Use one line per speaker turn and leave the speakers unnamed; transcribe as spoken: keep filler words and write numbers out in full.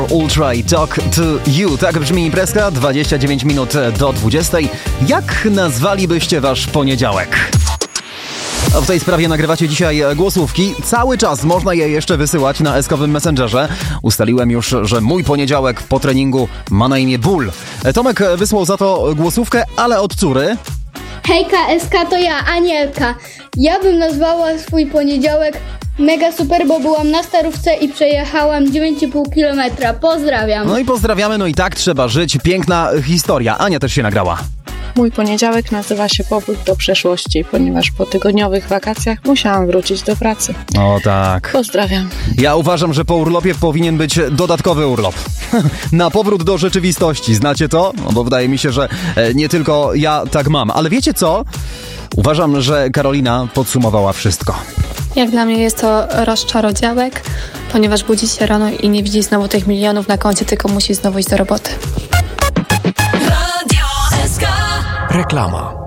Ultra Talk to You. Tak brzmi imprezka, dwadzieścia dziewięć minut do dwudziestej. Jak nazwalibyście wasz poniedziałek? A w tej sprawie nagrywacie dzisiaj głosówki. Cały czas można je jeszcze wysyłać na eskowym Messengerze. Ustaliłem już, że mój poniedziałek po treningu ma na imię ból. Tomek wysłał za to głosówkę, ale od córy.
Hejka, S K, to ja, Anielka. Ja bym nazwała swój poniedziałek mega super, bo byłam na starówce i przejechałam dziewięć i pół kilometra. Pozdrawiam.
No i pozdrawiamy, no i tak trzeba żyć. Piękna historia. Ania też się nagrała.
Mój poniedziałek nazywa się powrót do przeszłości, ponieważ po tygodniowych wakacjach musiałam wrócić do pracy.
O tak.
Pozdrawiam.
Ja uważam, że po urlopie powinien być dodatkowy urlop. Na powrót do rzeczywistości. Znacie to? No bo wydaje mi się, że nie tylko ja tak mam. Ale wiecie co? Uważam, że Karolina podsumowała wszystko.
Jak dla mnie jest to rozczarodziałek, ponieważ budzi się rano i nie widzi znowu tych milionów na koncie, tylko musi znowu iść do roboty.
Reklama.